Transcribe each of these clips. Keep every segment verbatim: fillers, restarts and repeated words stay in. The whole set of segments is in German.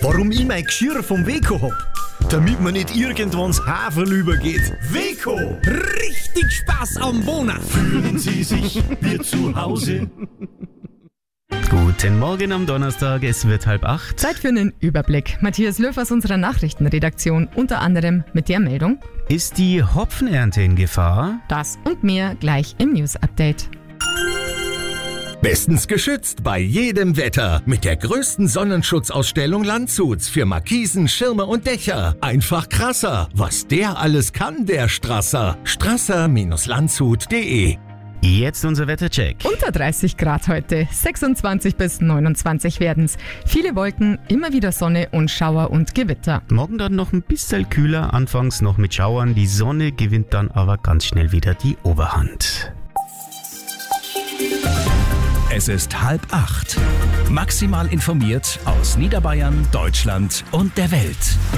Warum ich mein Geschirr vom Weco hab? Damit man nicht irgendwann ins Haferl übergeht. Weco! Richtig Spaß am Wohnen! Fühlen Sie sich wie zu Hause? Guten Morgen am Donnerstag, es wird halb acht. Zeit für einen Überblick. Matthias Löw aus unserer Nachrichtenredaktion, unter anderem mit der Meldung: Ist die Hopfenernte in Gefahr? Das und mehr gleich im News-Update. Bestens geschützt bei jedem Wetter mit der größten Sonnenschutzausstellung Landshuts für Markisen, Schirme und Dächer. Einfach krasser, was der alles kann, der Strasser. strasser Landshut punkt de. Jetzt unser Wettercheck. Unter dreißig Grad heute, sechsundzwanzig bis neunundzwanzig werden's. Viele Wolken, immer wieder Sonne und Schauer und Gewitter. Morgen dann noch ein bisschen kühler, anfangs noch mit Schauern. Die Sonne gewinnt dann aber ganz schnell wieder die Oberhand. Es ist halb acht. Maximal informiert aus Niederbayern, Deutschland und der Welt.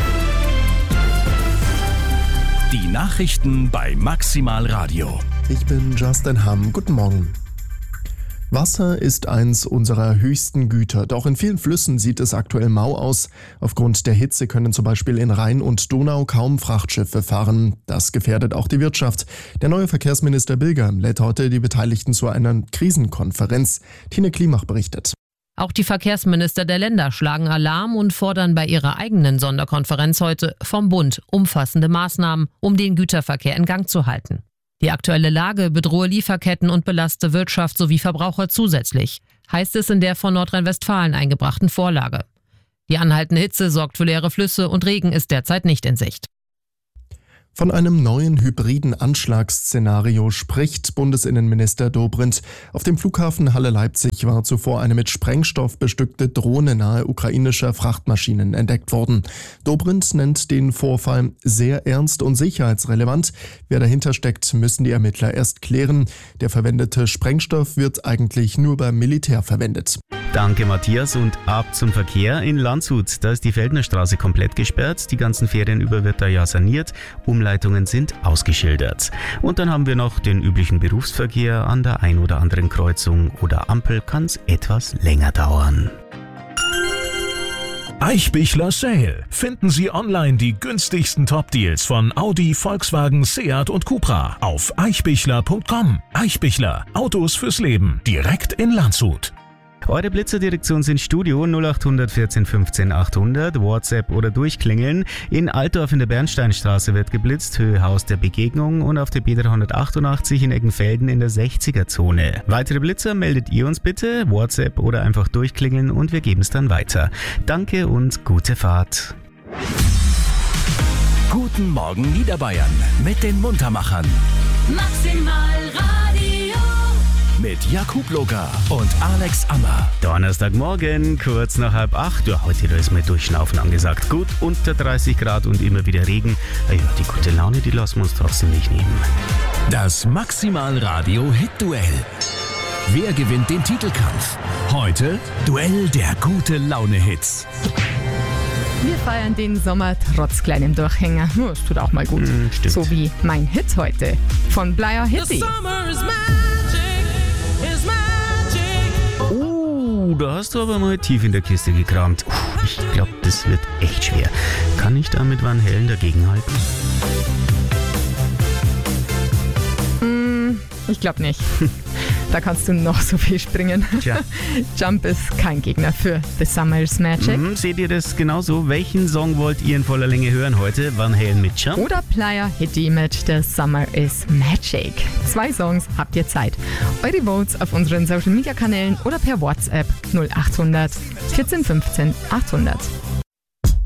Die Nachrichten bei Maximal Radio. Ich bin Justin Hamm. Guten Morgen. Wasser ist eins unserer höchsten Güter, doch in vielen Flüssen sieht es aktuell mau aus. Aufgrund der Hitze können zum Beispiel in Rhein und Donau kaum Frachtschiffe fahren. Das gefährdet auch die Wirtschaft. Der neue Verkehrsminister Bilger lädt heute die Beteiligten zu einer Krisenkonferenz. Tine Klimach berichtet. Auch die Verkehrsminister der Länder schlagen Alarm und fordern bei ihrer eigenen Sonderkonferenz heute vom Bund umfassende Maßnahmen, um den Güterverkehr in Gang zu halten. Die aktuelle Lage bedrohe Lieferketten und belaste Wirtschaft sowie Verbraucher zusätzlich, heißt es in der von Nordrhein-Westfalen eingebrachten Vorlage. Die anhaltende Hitze sorgt für leere Flüsse und Regen ist derzeit nicht in Sicht. Von einem neuen hybriden Anschlagsszenario spricht Bundesinnenminister Dobrindt. Auf dem Flughafen Halle-Leipzig war zuvor eine mit Sprengstoff bestückte Drohne nahe ukrainischer Frachtmaschinen entdeckt worden. Dobrindt nennt den Vorfall sehr ernst und sicherheitsrelevant. Wer dahinter steckt, müssen die Ermittler erst klären. Der verwendete Sprengstoff wird eigentlich nur beim Militär verwendet. Danke Matthias und ab zum Verkehr in Landshut. Da ist die Feldnerstraße komplett gesperrt, die ganzen Ferien über wird da ja saniert, Umleitungen sind ausgeschildert. Und dann haben wir noch den üblichen Berufsverkehr, an der ein oder anderen Kreuzung oder Ampel kann es etwas länger dauern. Eichbichler Sale. Finden Sie online die günstigsten Top-Deals von Audi, Volkswagen, Seat und Cupra auf eichbichler punkt com. Eichbichler, Autos fürs Leben, direkt in Landshut. Eure Blitzerdirektion sind Studio null acht vierzehn fünfzehn achthundert, WhatsApp oder durchklingeln. In Altdorf in der Bernsteinstraße wird geblitzt, Höhe Haus der Begegnung und auf der B dreihundertachtundachtzig in Eckenfelden in der sechziger-Zone. Weitere Blitzer meldet ihr uns bitte, WhatsApp oder einfach durchklingeln und wir geben es dann weiter. Danke und gute Fahrt. Guten Morgen Niederbayern mit den Muntermachern. Maximal Radio. Mit Jakub Loga und Alex Ammer. Donnerstagmorgen, kurz nach halb acht. Ja, heute da ist mal Durchschnaufen angesagt. Gut unter dreißig Grad und immer wieder Regen. Ja, die gute Laune, die lassen wir uns trotzdem nicht nehmen. Das Maximal Radio Hit Duell. Wer gewinnt den Titelkampf? Heute Duell der gute Laune Hits. Wir feiern den Sommer trotz kleinem Durchhänger. Oh, es tut auch mal gut. Mm, stimmt. So wie mein Hit heute von Blyer Hitty. Oh, da hast du aber mal tief in der Kiste gekramt. Uh, ich glaube, das wird echt schwer. Kann ich da mit Van Halen dagegenhalten? Mm, ich glaube nicht. Da kannst du noch so viel springen. Tja. Jump ist kein Gegner für The Summer is Magic. Mhm, seht ihr das genauso? Welchen Song wollt ihr in voller Länge hören heute? Van Halen mit Jump? Oder Playa Hitty mit The Summer is Magic. Zwei Songs habt ihr Zeit. Eure Votes auf unseren Social Media Kanälen oder per WhatsApp null acht hundert vierzehn fünfzehn achthundert.